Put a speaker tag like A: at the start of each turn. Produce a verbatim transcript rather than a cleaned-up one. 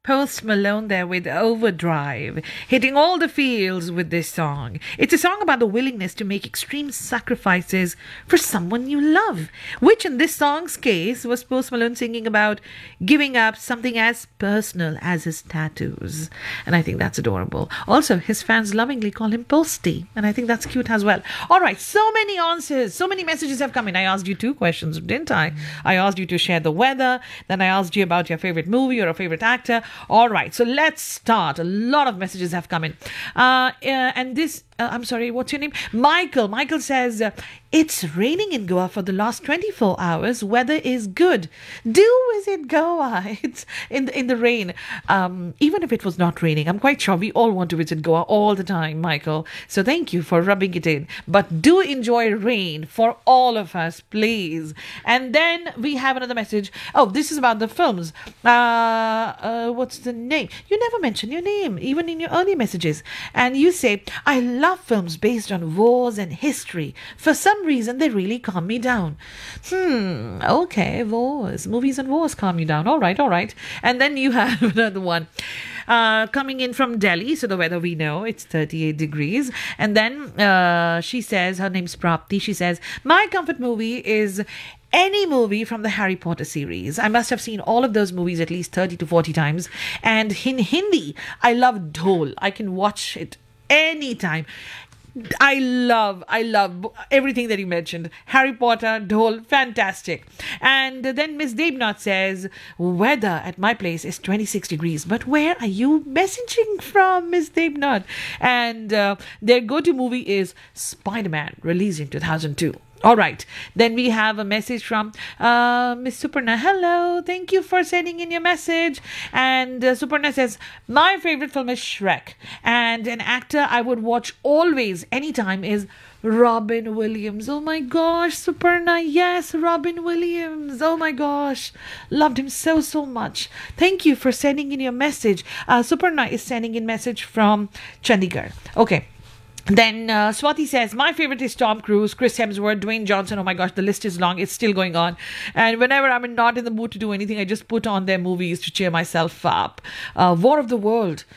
A: Post Malone there with Overdrive, hitting all the fields with this song. It's a song about the willingness to make extreme sacrifices for someone you love, which in this song's case was Post Malone singing about giving up something as personal as his tattoos. And I think that's adorable. Also, his fans lovingly call him Posty, and I think that's cute as well. All right, so many answers, so many messages have come in. I asked you two questions, didn't I? I asked you to share the weather, then I asked you about your favorite movie or a favorite actor. All right, so let's start. A lot of messages have come in. Uh, uh, and this, uh, I'm sorry, what's your name? Michael. Michael says, uh, it's raining in Goa for the last twenty-four hours. Weather is good. Do visit Goa. It's in the, in the rain. Um, even if it was not raining, I'm quite sure we all want to visit Goa all the time, Michael. So thank you for rubbing it in. But do enjoy rain for all of us, please. And then we have another message. Oh, this is about the films. Uh, uh, what's the name? You never mention your name, even in your early messages. And you say, I love films based on wars and history. For some reason, they really calm me down. Hmm, okay, wars. Movies and wars calm you down. All right, all right. And then you have another one. Uh, coming in from Delhi, so the weather we know, it's thirty-eight degrees. And then uh, she says, her name's Prapti, she says, my comfort movie is any movie from the Harry Potter series. I must have seen all of those movies at least thirty to forty times. And in Hindi, I love Dhol. I can watch it anytime. I love, I love everything that you mentioned. Harry Potter, Dhol, fantastic. And then Miss Debnath says, weather at my place is twenty-six degrees. But where are you messaging from, Miss Debnath? And uh, their go-to movie is Spider-Man, released in two thousand two. All right. Then we have a message from uh, Miss Suparna. Hello. Thank you for sending in your message. And uh, Suparna says, my favorite film is Shrek. And an actor I would watch always, anytime, is Robin Williams. Oh my gosh, Suparna. Yes, Robin Williams. Oh my gosh. Loved him so, so much. Thank you for sending in your message. Uh, Suparna is sending in message from Chandigarh. Okay. Then uh, Swati says, my favorite is Tom Cruise, Chris Hemsworth, Dwayne Johnson. Oh my gosh, the list is long. It's still going on. And whenever I'm not in the mood to do anything, I just put on their movies to cheer myself up. Uh, War of the World.